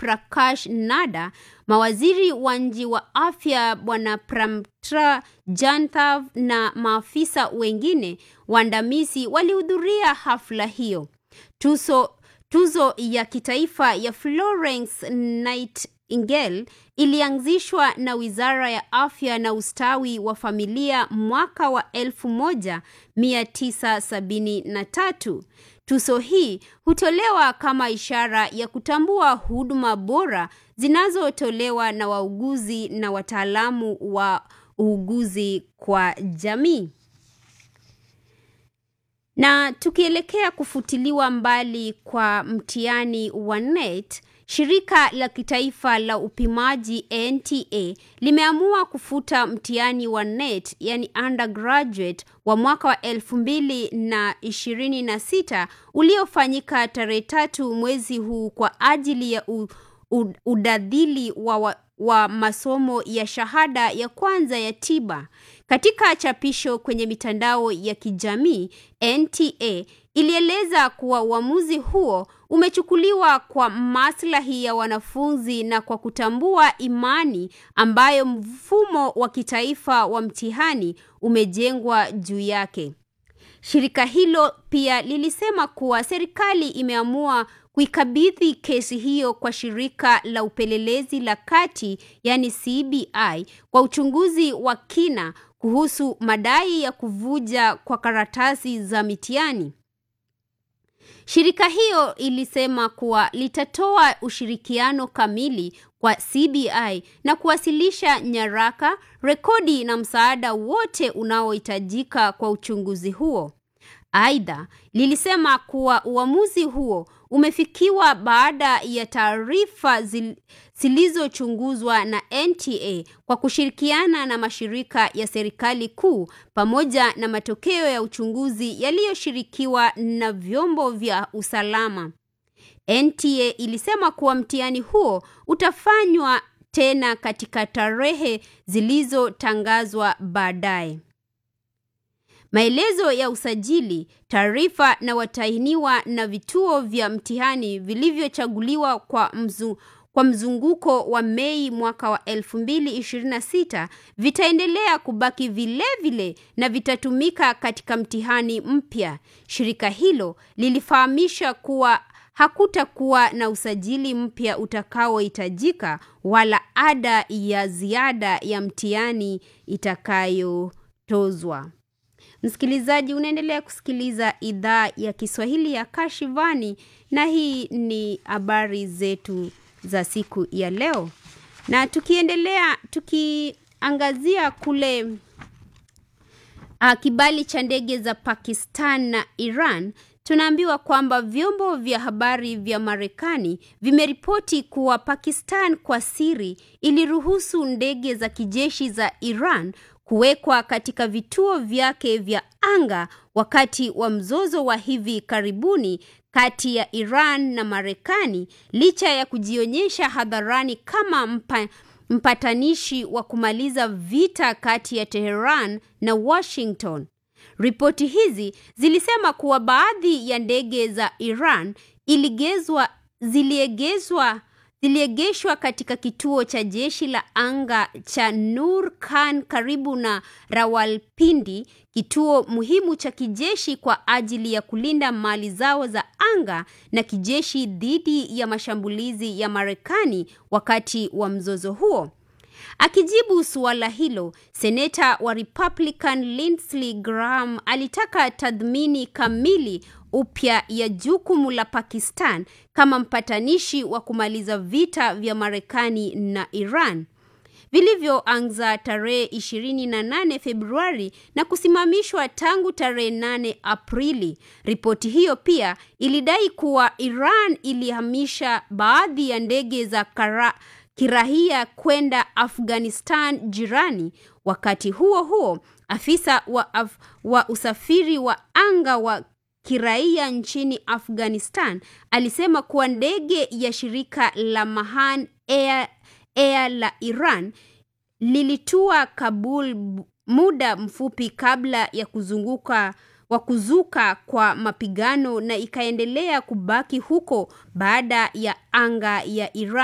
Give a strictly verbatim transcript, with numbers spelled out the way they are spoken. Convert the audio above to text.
Prakash Nada, mawaziri wa nchi wa afya Bwana Pramtra Janthav na maafisa wengine waandamizi walihudhuria hafla hiyo. Tuzo, tuzo ya kitaifa ya Florence Nightingale ilianzishwa na Wizara ya Afya na Ustawi wa Familia mwaka wa elfu moja mia tisa sabini na tatu. Tuzo hii hutolewa kama ishara ya kutambua huduma bora zinazotolewa na wauguzi na wataalamu wa uuguzi kwa jamii. Na tukielekea kufutiliwa mbali kwa mtihani wa N E T, shirika la kitaifa la upimaji N T A limeamua kufuta mtihani wa N E T, yani undergraduate, wa mwaka wa elfu mbili na ishirini na sita uliofanyika tarehe tatu mwezi huu kwa ajili ya u, u, udadhili wa, wa, wa masomo ya shahada ya kwanza ya tiba. Katika chapisho kwenye mitandao ya kijamii, N T A ilieleza kuwa uamuzi huo umechukuliwa kwa maslahi ya wanafunzi na kwa kutambua imani ambayo mfumo wa kitaifa wa mtihani umejengwa juu yake. Shirika hilo pia lilisema kuwa serikali imeamua kuikabidhi kesi hiyo kwa shirika la upelelezi la kati, yani C B I, kwa uchunguzi wa kina kuhusu madai ya kuvuja kwa karatasi za mitihani. Shirika hiyo ilisema kuwa litatoa ushirikiano kamili kwa C B I na kuwasilisha nyaraka, rekodi na msaada wote unaohitajika kwa uchunguzi huo. Aidha, lilisema kuwa uamuzi huo umefikiwa baada ya taarifa zil, zilizochunguzwa na N T A kwa kushirikiana na mashirika ya serikali kuu pamoja na matokeo ya uchunguzi yaliyoshirikiwa na vyombo vya usalama. N T A ilisema kuwa mtihani huo utafanywa tena katika tarehe zilizotangazwa baadaye. Maelezo ya usajili, taarifa na watahiniwa na vituo vya mtihani vilivyochaguliwa kwa mzu, kwa mzunguko wa Mei mwaka wa elfu mbili ishirini na sita vitaendelea kubaki vile vile na vitatumika katika mtihani mpya. Shirika hilo lilifahamisha kuwa hakutakuwa na usajili mpya utakaohitajika wala ada ya ziada ya mtihani itakayotozwa. Msikilizaji, unaendelea kusikiliza idhaa ya Kiswahili ya Kashivani na hii ni habari zetu za siku ya leo. Na tukiendelea tukiangazia kule uh, kibali cha ndege za Pakistan na Iran, tunaambiwa kwamba vyombo vya habari vya Marekani vimeripoti kuwa Pakistan kwa siri iliruhusu ndege za kijeshi za Iran kuwekwa katika vituo vyake vya anga wakati wa mzozo wa hivi karibuni kati ya Iran na Marekani, licha ya kujionyesha hadharani kama mpa, mpatanishi wa kumaliza vita kati ya Tehran na Washington. Ripoti hizi zilisema kuwa baadhi ya ndege za Iran iligezwa ziliegezwa ziliegeshwa katika kituo cha jeshi la anga cha Nur Khan karibu na Rawalpindi, kituo muhimu cha kijeshi kwa ajili ya kulinda mali zao za anga na kijeshi dhidi ya mashambulizi ya Marekani wakati wa mzozo huo. Akijibu suala hilo, seneta wa Republican Lindsey Graham alitaka tathmini kamili upya ya jukumu la Pakistan kama mpatanishi wa kumaliza vita vya Marekani na Iran vilivyoanza tarehe ishirini na nane Februari na kusimamishwa tangu tarehe nane Aprili. Ripoti hiyo pia ilidai kuwa Iran ilihamisha baadhi ya ndege za kara kirahia kwenda Afghanistan jirani. Wakati huo huo, afisa wa, af, wa usafiri wa anga wa kiraia nchini Afghanistan alisema kuwa ndege ya shirika la Mahan Air, Air la Iran lilitua Kabul muda mfupi kabla ya kuzunguka wa kuzuka kwa mapigano na ikaendelea kubaki huko baada ya anga ya Iran